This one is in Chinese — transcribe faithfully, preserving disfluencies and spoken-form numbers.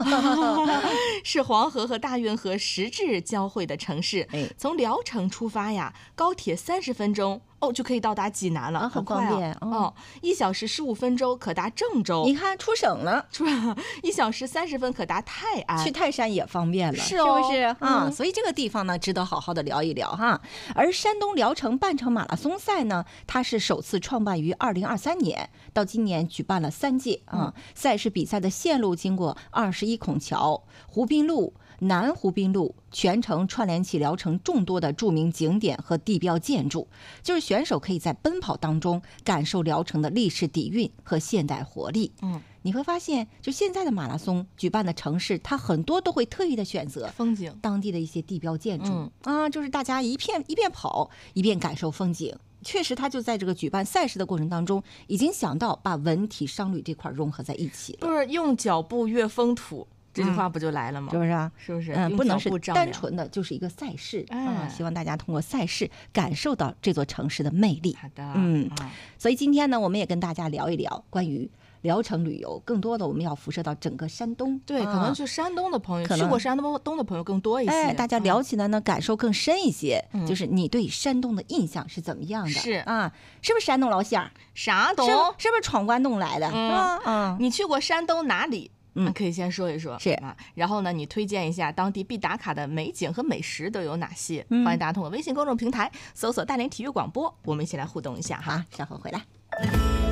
是黄河和大运河实质交汇的城市。 哎， 从聊城出发呀，高铁三十分钟哦就可以到达济南了， 啊很快很方便哦。 哦哦，一小时十五分钟可达郑州， 你看出省了。 出一小时三十分可达泰安， 去泰山也方便了， 是哦不是啊？ 嗯所以这个地方呢，值得好好的聊一聊哈。而山东聊城半程马拉松赛呢，它是首次创办于二零二三年，到今年举办了三届啊。 嗯赛事比赛的线路经过二十一孔桥、湖滨路、南湖滨路，全程串联起聊城众多的著名景点和地标建筑，就是选手可以在奔跑当中感受聊城的历史底蕴和现代活力。 嗯， 你会发现，就现在的马拉松举办的城市，它很多都会特意的选择风景。 当地的一些地标建筑、 嗯啊，就是大家一片一边跑一边感受风景。确实，他就在这个举办赛事的过程当中，已经想到把文体商旅这块融合在一起了， 不是用脚步阅风土，这句话不就来了吗？ 是不是啊？ 是不是？ 嗯， 用不能是脚步丈量。 单纯的就是一个赛事、 哎啊！希望大家通过赛事感受到这座城市的魅力。 好的， 嗯啊所以今天呢，我们也跟大家聊一聊关于聊城旅游，更多的我们要辐射到整个山东。 对， 啊可能去山东的朋友， 可能去过山东东的朋友更多一些。 哎，大家聊嗯起来呢，感受更深一些。 嗯就是你对山东的印象是怎么样的？ 是啊，是不是山东老乡？ 啥东是？不是不是闯关东来的？ 嗯啊嗯， 你去过山东哪里？ 嗯可以先说一说是啊，然后呢，你推荐一下当地必打卡的美景和美食都有哪些？ 嗯欢迎大家通过微信公众平台搜索“大连体育广播”，我们一起来互动一下哈。 好，稍后回来。